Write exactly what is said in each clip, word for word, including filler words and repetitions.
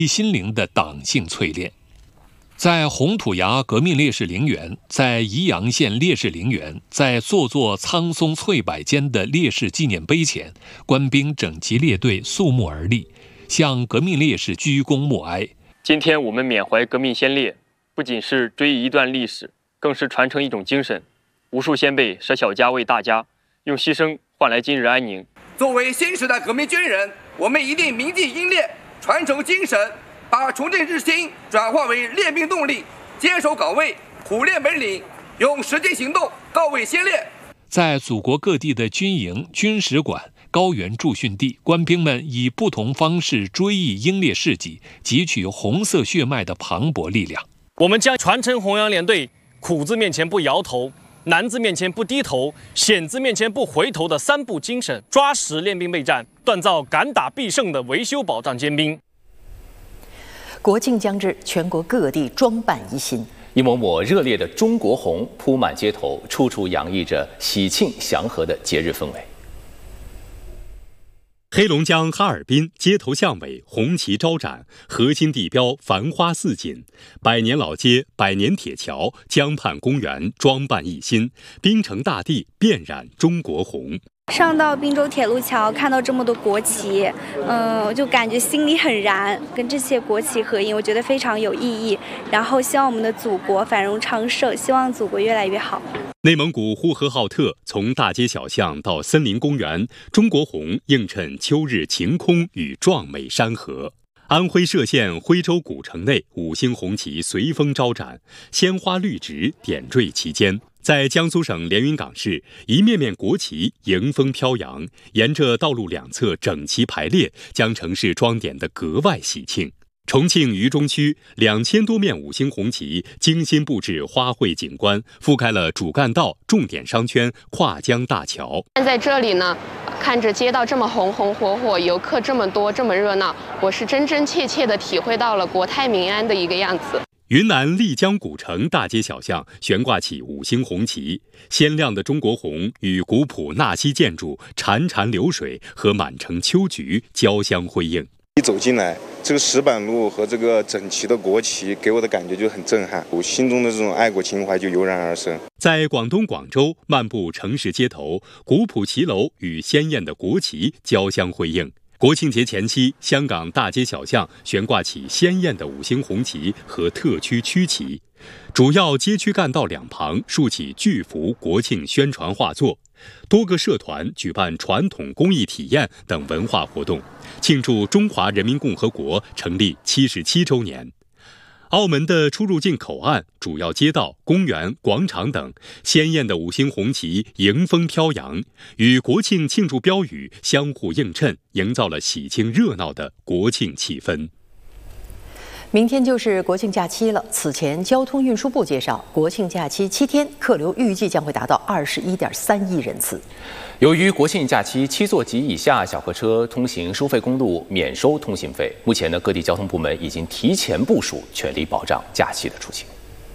心灵的党性淬炼。在红土崖革命烈士陵园，在宜阳县烈士陵园，在座座苍松翠柏间的烈士纪念碑前，官兵整齐列队肃穆而立，向革命烈士鞠躬默哀。 今天我们缅怀革命先烈，不仅是追忆一段历史，更是传承一种精神。无数先辈舍小家为大家，用牺牲换来今日安宁。 作为新时代革命军人，我们一定铭记英烈，传承精神，把崇敬之心转化为练兵动力，坚守岗位，苦练本领，用实际行动告慰先烈。 在祖国各地的军营、军使馆、高原驻训地，官兵们以不同方式追忆英烈事迹，汲取红色血脉的磅礴力量。 我们将传承弘扬连队苦字面前不摇头，难字面前不低头，险字面前不回头的三不精神，抓实练兵备战，锻造敢打必胜的维修保障尖兵。 国庆将至，全国各地装扮一新， 一抹抹热烈的中国红铺满街头，处处洋溢着喜庆祥和的节日氛围。 黑龙江哈尔滨街头巷尾红旗招展，核心地标繁花似锦，百年老街、百年铁桥、江畔公园装扮一新，滨城大地遍染中国红。 上到滨州铁路桥，看到这么多国旗，嗯，我就感觉心里很燃，跟这些国旗合影，我觉得非常有意义。然后希望我们的祖国繁荣昌盛，希望祖国越来越好。 内蒙古呼和浩特，从大街小巷到森林公园，中国红映衬秋日晴空与壮美山河。安徽歙县徽州古城内，五星红旗随风招展，鲜花绿植点缀其间。在江苏省连云港市，一面面国旗迎风飘扬，沿着道路两侧整齐排列，将城市装点得格外喜庆。重庆渝中区两千多面五星红旗精心布置花卉景观，覆盖了主干道、重点商圈、跨江大桥。 站在这里呢，看着街道这么红红火火，游客这么多，这么热闹，我是真真切切地体会到了国泰民安的一个样子。 云南丽江古城大街小巷悬挂起五星红旗，鲜亮的中国红与古朴纳西建筑、潺潺流水和满城秋菊交相辉映。 一走进来，这个石板路和这个整齐的国旗给我的感觉就很震撼，我心中的这种爱国情怀就油然而生。 在广东广州漫步城市街头，古朴骑楼与鲜艳的国旗交相辉映。国庆节前夕，香港大街小巷悬挂起鲜艳的五星红旗和特区区旗，主要街区干道两旁竖起巨幅国庆宣传画作，多个社团举办传统工艺体验等文化活动，庆祝中华人民共和国成立七十七周年。澳门的出入境口岸、主要街道、公园、广场等鲜艳的五星红旗迎风飘扬，与国庆庆祝标语相互映衬，营造了喜庆热闹的国庆气氛。 明天就是国庆假期了。此前，交通运输部介绍，国庆假期七天客流预计将会达到二十一点三亿人次。 由于国庆假期七座及以下小客车通行收费公路免收通行费，目前呢，各地交通部门已经提前部署，全力保障假期的出行。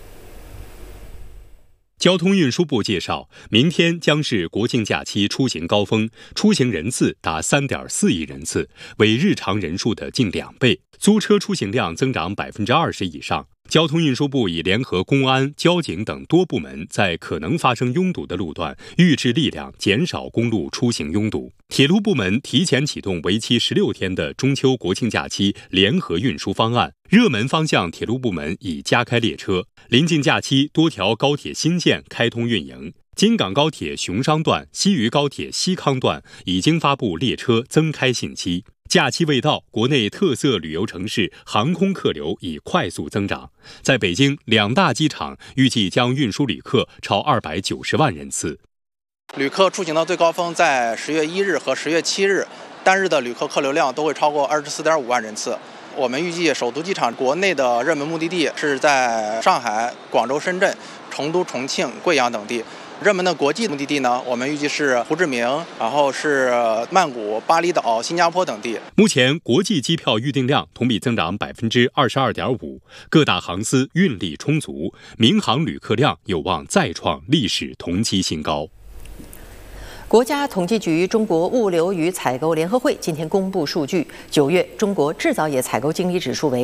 交通运输部介绍，明天将是国庆假期出行高峰，出行人次达 三点四亿人次，为日常人数的近两倍，租车出行量增长 百分之二十 以上。交通运输部已联合公安、交警等多部门，在可能发生拥堵的路段预置力量，减少公路出行拥堵。铁路部门提前启动为期十六天的中秋国庆假期联合运输方案，热门方向铁路部门已加开列车。临近假期，多条高铁新线开通运营。京港高铁熊商段、西渝高铁西康段已经发布列车增开信息。假期未到，国内特色旅游城市航空客流已快速增长。在北京，两大机场预计将运输旅客超二百九十万人次。 旅客出行的最高峰在十月一日和十月七日，单日的旅客客流量都会超过二十四点五万人次。我们预计首都机场国内的热门目的地是在上海、广州、深圳、成都、重庆、贵阳等地。热门的国际目的地呢，我们预计是胡志明，然后是曼谷、巴厘岛、新加坡等地。 目前国际机票预订量同比增长 百分之二十二点五， 各大航司运力充足，民航旅客量有望再创历史同期新高。 国家统计局中国物流与采购联合会今天公布数据，九月中国制造业采购经理指数为